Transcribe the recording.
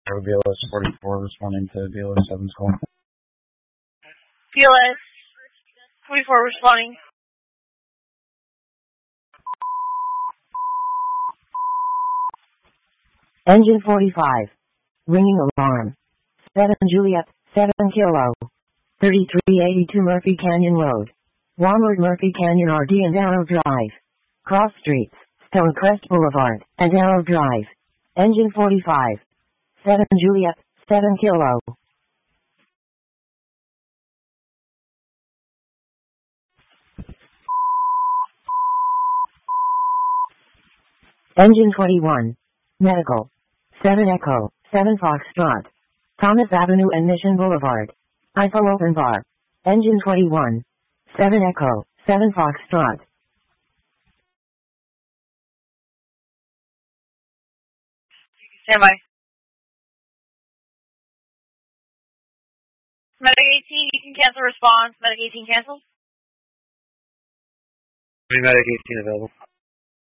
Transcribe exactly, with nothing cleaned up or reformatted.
B L S forty-four responding to B L S seven's call. B L S forty-four responding. Engine forty-five. Ringing alarm. seven Juliet, seven Kilo. thirty-three eighty-two Murphy Canyon Road. Walmart Murphy Canyon R D and Arrow Drive. Cross Streets, Stonecrest Boulevard, and Arrow Drive. Engine forty-five. seven Juliet, seven Kilo. Engine twenty-one. Medical. seven Echo, seven Foxtrot. Thomas Avenue and Mission Boulevard. Eiffel Open Bar. Engine twenty-one. seven Echo, seven Foxtrot. Stand by. Medic eighteen, you can cancel response. Medic eighteen cancel. Medic eighteen available.